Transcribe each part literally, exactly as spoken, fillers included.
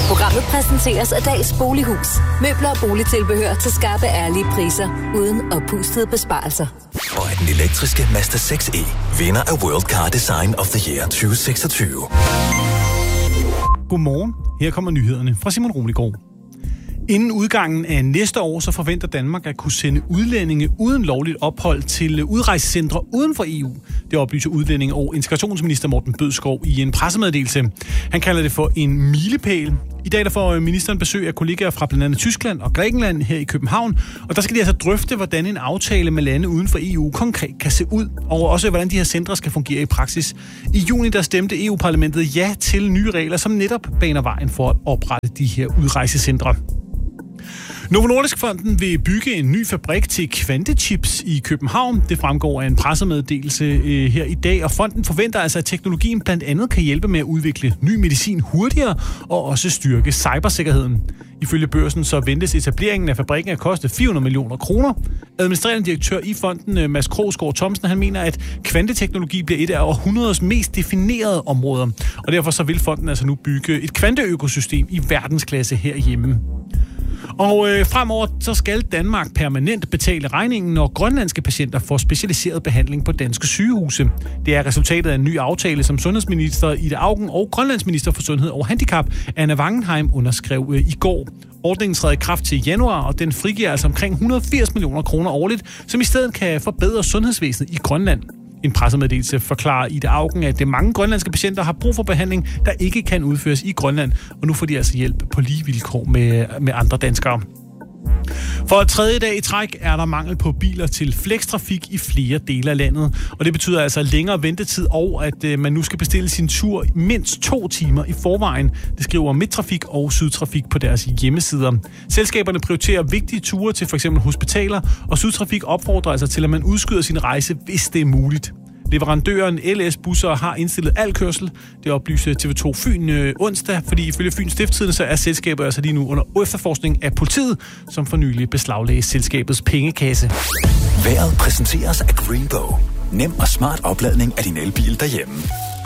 Programmet præsenteres af Dags Bolighus. Møbler og boligtilbehør til skarpe, ærlige priser, uden oppustede besparelser. Og er den elektriske Mazda seks E vinder af World Car Design of the Year tyve seksogtyve. Godmorgen. Her kommer nyhederne fra Simon Roligård. Inden udgangen af næste år, så forventer Danmark at kunne sende udlændinge uden lovligt ophold til udrejsecentre uden for E U. Det oplyser udlændinge- og integrationsminister Morten Bødskov i en pressemeddelelse. Han kalder det for en milepæl. I dag der får ministeren besøg af kollegaer fra blandt andet Tyskland og Grækenland her i København, og der skal de altså drøfte, hvordan en aftale med lande uden for E U konkret kan se ud, og også hvordan de her centre skal fungere i praksis. I juni der stemte E U-parlamentet ja til nye regler, som netop baner vejen for at oprette de her udrejsecentre. Novo Nordisk Fonden vil bygge en ny fabrik til kvantechips i København. Det fremgår af en pressemeddelelse øh, her i dag, og fonden forventer altså, at teknologien blandt andet kan hjælpe med at udvikle ny medicin hurtigere og også styrke cybersikkerheden. Ifølge børsen så ventes etableringen af fabrikken at koste fire hundrede millioner kroner. Administrerende direktør i fonden, Mads Krogsgaard Thomsen, han mener, at kvanteteknologi bliver et af århundredets mest definerede områder. Og derfor så vil fonden altså nu bygge et kvanteøkosystem i verdensklasse herhjemme. Og øh, fremover så skal Danmark permanent betale regningen, når grønlandske patienter får specialiseret behandling på danske sygehuse. Det er resultatet af en ny aftale, som sundhedsminister Ida Auken og grønlandsminister for Sundhed og Handicap, Anna Wangenheim, underskrev øh, i går. Ordningen træder i kraft til januar, og den frigiver altså omkring et hundrede og firs millioner kroner årligt, som i stedet kan forbedre sundhedsvæsenet i Grønland. En pressemeddelelse forklarer Ida Auken, at det mange grønlandske patienter har brug for behandling, der ikke kan udføres i Grønland, og nu får de altså hjælp på lige vilkår med, med andre danskere. For tredje dag i træk er der mangel på biler til flextrafik i flere dele af landet, og det betyder altså længere ventetid og at man nu skal bestille sin tur mindst to timer i forvejen. Det skriver Midttrafik og Sydtrafik på deres hjemmesider. Selskaberne prioriterer vigtige ture til f.eks. hospitaler, og Sydtrafik opfordrer altså til, at man udskyder sin rejse, hvis det er muligt. Leverandøren L S Busser har indstillet al kørsel. Det oplyser T V to Fyn øh, onsdag, fordi ifølge Fyns Stiftstidende så er selskabet altså lige nu under efterforskning af politiet, som for nylig beslaglagde selskabets pengekasse. Vejret præsenteres af Greenbow. Nem og smart opladning af din elbil derhjemme.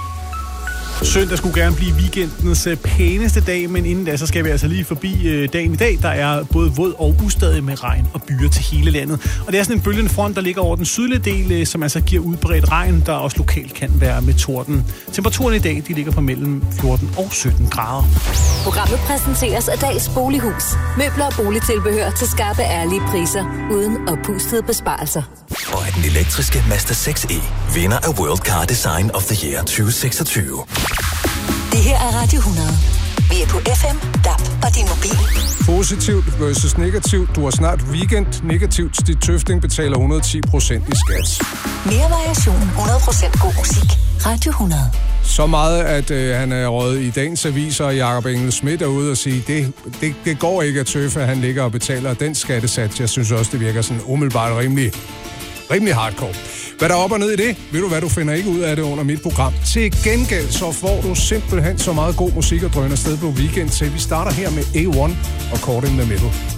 Søndag skulle gerne blive weekendens pæneste dag, men inden da, så skal vi altså lige forbi dagen i dag. Der er både våd og ustadig med regn og byer til hele landet. Og det er sådan en bølgende front, der ligger over den sydlige del, som altså giver udbredt regn, der også lokalt kan være med torden. Temperaturen i dag, de ligger på mellem fjorten og sytten grader. Programmet præsenteres af Dags Bolighus. Møbler og boligtilbehør til skarpe, ærlige priser, uden oppustede besparelser. Og er den elektriske Mazda seks E vinder af World Car Design of the Year tyve seksogtyve. Det her er Radio hundrede. Vi er på F M, D A B og din mobil. Positivt versus negativt. Du har snart weekend. Negativt. Stig Tøfting betaler et hundrede og ti procent i skat. Mere variation. hundrede procent god musik. Radio hundrede. Så meget, at øh, han er røget i dagens aviser, og Jakob Engel Schmidt er ude og sige, det, det, det går ikke at Tøffe, han ligger og betaler den skattesats. Jeg synes også, det virker sådan umiddelbart rimelig, rimelig hardcore. Hvad der er op og ned i det, ved du hvad, du finder ikke ud af det under mit program. Til gengæld så får du simpelthen så meget god musik og drøn afsted på weekend til. Vi starter her med A one og Caught in the Middle.